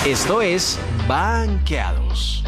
Esto es Banqueados.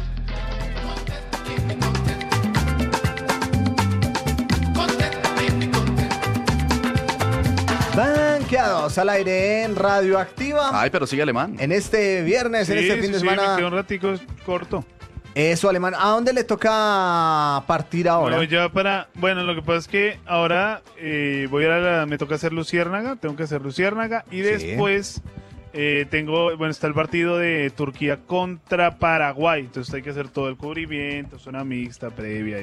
Banqueados al aire en Radioactiva. Ay, pero sigue Alemán. En este viernes, en este fin de semana. Me quedó un ratico corto. Eso, Alemán. ¿A dónde le toca partir ahora? No, ya bueno, lo que pasa es que ahora me toca hacer Luciérnaga, tengo que hacer Luciérnaga y después está el partido de Turquía contra Paraguay, entonces hay que hacer todo el cubrimiento, zona mixta, previa,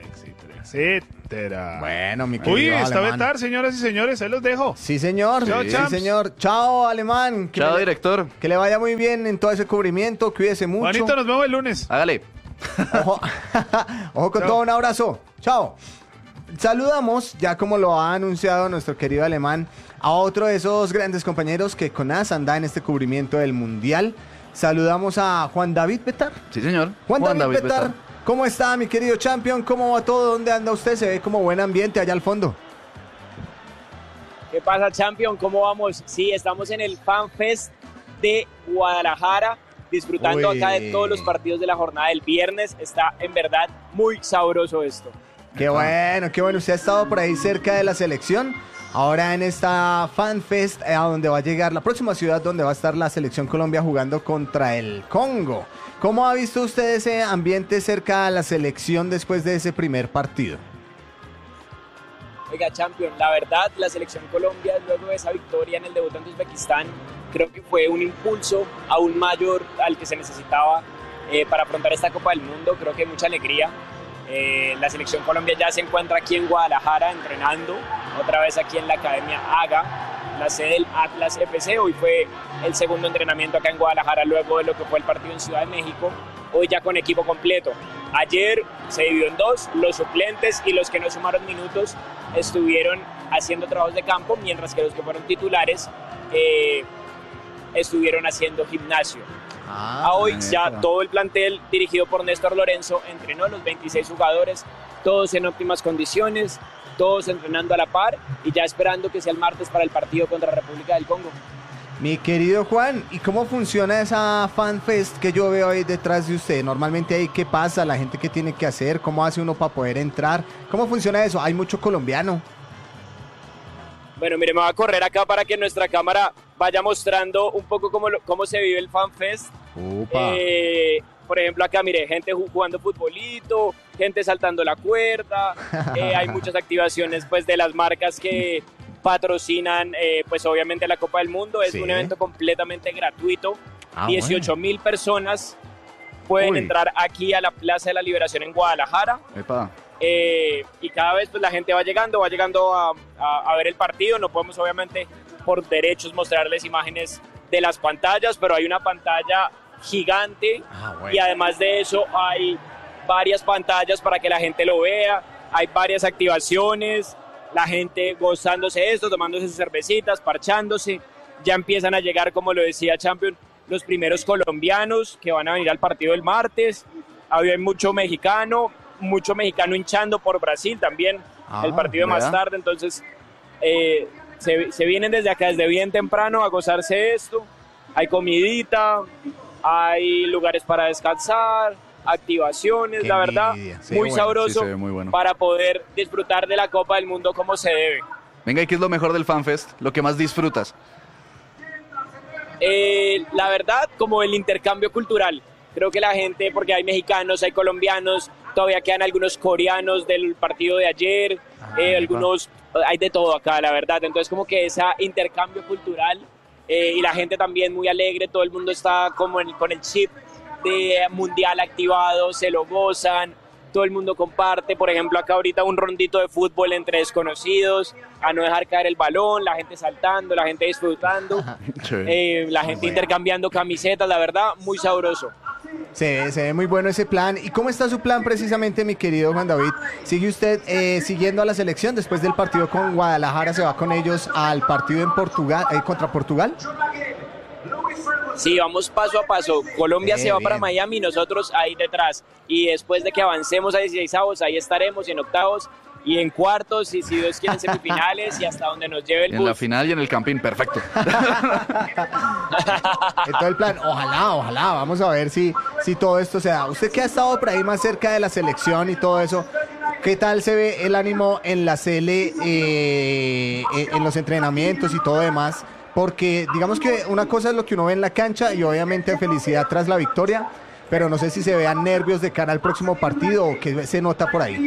etcétera. Bueno, mi querido Uy, está Alemán. vetar, señoras y señores, ahí los dejo. Sí, señor. Chao, Sí, champs. señor. Chao, Alemán. Chao, director. Que le vaya muy bien en todo ese cubrimiento, cuídese mucho. Juanito, nos vemos el lunes. Hágale. Ojo, ojo con Chao. todo, un abrazo. Chao. Saludamos, ya como lo ha anunciado nuestro querido Alemán, a otro de esos grandes compañeros que con AS anda en este cubrimiento del Mundial. Saludamos a Juan David Betar. Sí, señor. Juan David Betar, ¿cómo está, mi querido champion? ¿Cómo va todo? ¿Dónde anda usted? Se ve como buen ambiente allá al fondo. ¿Qué pasa, champion? ¿Cómo vamos? Sí, estamos en el Fan Fest de Guadalajara, disfrutando Uy. acá de todos los partidos de la jornada del viernes. Está en verdad muy sabroso esto. Qué bueno, qué bueno. Usted ha estado por ahí cerca de la selección. Ahora en esta Fan Fest, a donde va a llegar la próxima ciudad donde va a estar la selección Colombia jugando contra el Congo. ¿Cómo ha visto usted ese ambiente cerca de la selección después de ese primer partido? Oiga, champion, la verdad, la selección Colombia, luego de esa victoria en el debut ante Uzbekistán, creo que fue un impulso aún mayor al que se necesitaba para afrontar esta Copa del Mundo. Creo que hay mucha alegría. La selección Colombia ya se encuentra aquí en Guadalajara entrenando, otra vez aquí en la Academia AGA, la sede del Atlas FC. Hoy fue el segundo entrenamiento acá en Guadalajara luego de lo que fue el partido en Ciudad de México, hoy ya con equipo completo. Ayer se dividió en dos, los suplentes y los que no sumaron minutos estuvieron haciendo trabajos de campo, mientras que los que fueron titulares estuvieron haciendo gimnasio. Hoy ya todo el plantel dirigido por Néstor Lorenzo entrenó, los 26 jugadores, todos en óptimas condiciones, todos entrenando a la par y ya esperando que sea el martes para el partido contra República del Congo. Mi querido Juan, ¿y cómo funciona esa Fan Fest que yo veo ahí detrás de usted? Normalmente ahí, ¿qué pasa? ¿La gente qué tiene que hacer? ¿Cómo hace uno para poder entrar? ¿Cómo funciona eso? ¿Hay mucho colombiano? Bueno, mire, me voy a correr acá para que nuestra cámara vaya mostrando un poco cómo se vive el Fan Fest. Por ejemplo, acá, mire, gente jugando futbolito, gente saltando la cuerda, hay muchas activaciones pues de las marcas que patrocinan pues obviamente la Copa del Mundo. Es un evento completamente gratuito. 18,000 personas pueden entrar aquí a la Plaza de la Liberación en Guadalajara. Epa. Y cada vez pues la gente va llegando a ver el partido. No podemos obviamente por derechos mostrarles imágenes de las pantallas, pero hay una pantalla gigante y además de eso hay varias pantallas para que la gente lo vea, hay varias activaciones, la gente gozándose esto, tomándose sus cervecitas, parchándose. Ya empiezan a llegar, como lo decía Champion, los primeros colombianos que van a venir al partido del martes. Hay mucho mexicano hinchando por Brasil también, el partido más tarde. Entonces se vienen desde acá, desde bien temprano a gozarse esto. Hay comidita, hay lugares para descansar, activaciones, Qué la verdad, envidia. muy sabroso sí, se ve muy bueno. para poder disfrutar de la Copa del Mundo como se debe. Venga, ¿y qué es lo mejor del FanFest? Lo que más disfrutas. La verdad, como el intercambio cultural. Creo que la gente, porque hay mexicanos, hay colombianos, todavía quedan algunos coreanos del partido de ayer, algunos, hay de todo acá, la verdad. Entonces como que ese intercambio cultural y la gente también muy alegre, todo el mundo está como con el chip de mundial activado, se lo gozan, todo el mundo comparte. Por ejemplo, acá ahorita un rondito de fútbol entre desconocidos, a no dejar caer el balón, la gente saltando, la gente disfrutando, la gente intercambiando camisetas, la verdad, muy sabroso. Se ve muy bueno ese plan. ¿Y cómo está su plan precisamente, mi querido Juan David? ¿Sigue usted siguiendo a la selección? Después del partido con Guadalajara, ¿se va con ellos al partido en Portugal, contra Portugal? Sí, vamos paso a paso. Colombia se va para Miami, nosotros ahí detrás. Y después de que avancemos a 16avos, ahí estaremos. Y en octavos y en cuartos, y si Dios quiere en semifinales, y hasta donde nos lleve el En bus. la final y en el campín, perfecto. En todo el plan, ojalá, vamos a ver si todo esto se da. Usted que ha estado por ahí más cerca de la selección y todo eso, ¿qué tal se ve el ánimo en la Sele, en los entrenamientos y todo demás? Porque digamos que una cosa es lo que uno ve en la cancha y obviamente felicidad tras la victoria, pero no sé si se vean nervios de cara al próximo partido o qué se nota por ahí.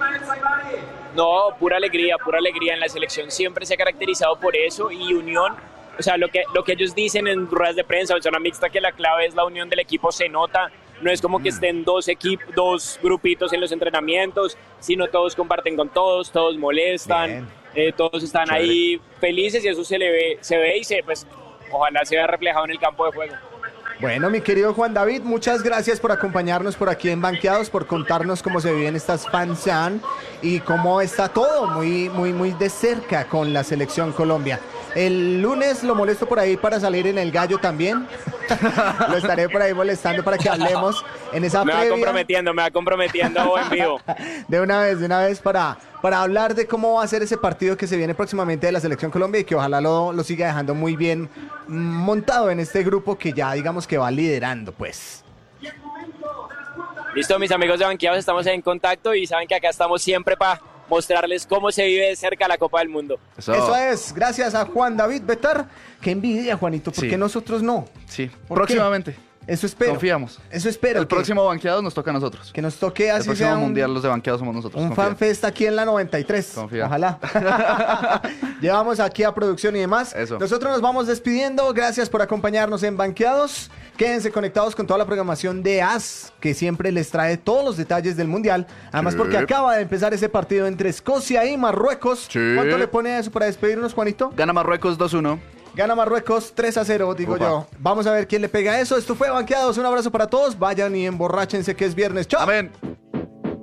No, pura alegría. En la selección siempre se ha caracterizado por eso y unión. O sea, lo que ellos dicen en ruedas de prensa o en zona mixta, que la clave es la unión del equipo, se nota. No es como que estén dos grupitos en los entrenamientos, sino todos comparten con todos molestan, todos están Chévere. ahí felices y eso se ve y pues ojalá se vea reflejado en el campo de juego. Bueno, mi querido Juan David, muchas gracias por acompañarnos por aquí en Banqueados, por contarnos cómo se viven estas FanZone y cómo está todo muy de cerca con la Selección Colombia. El lunes lo molesto por ahí para salir en El Gallo también. Lo estaré por ahí molestando para que hablemos en esa Me va previa. comprometiendo en vivo. De una vez para hablar de cómo va a ser ese partido que se viene próximamente de la Selección Colombia y que ojalá lo siga dejando muy bien montado en este grupo que ya digamos que va liderando, pues. Listo, mis amigos de Banqueados, estamos en contacto y saben que acá estamos siempre para mostrarles cómo se vive de cerca la Copa del Mundo. Eso es, gracias a Juan David Betar. Qué envidia, Juanito, ¿por Sí. qué nosotros no? Sí, ¿Por próximamente. Eso espero. Confiamos. Eso espero. El próximo banqueado nos toca a nosotros. Que nos toque El así próximo sea mundial, los de banqueados somos nosotros. un confía. fanfest aquí en la 93. Confía. Ojalá. Llevamos aquí a producción y demás. Eso. Nosotros nos vamos despidiendo. Gracias por acompañarnos en Banqueados. Quédense conectados con toda la programación de AS, que siempre les trae todos los detalles del Mundial. Además, Sí. porque acaba de empezar ese partido entre Escocia y Marruecos. Sí. ¿Cuánto le pone a eso para despedirnos, Juanito? Gana Marruecos 2-1. Gana Marruecos 3-0, digo Upa. yo. Vamos a ver quién le pega a eso. Esto fue Banqueados. Un abrazo para todos. Vayan y emborráchense que es viernes. ¡Chao! Amén.